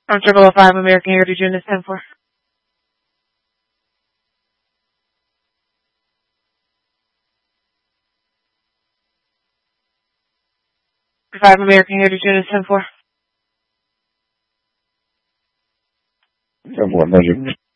I'm 005 American Heritage Unit 10-4. Five American Heritage Unit 10-4. 10-4, measure.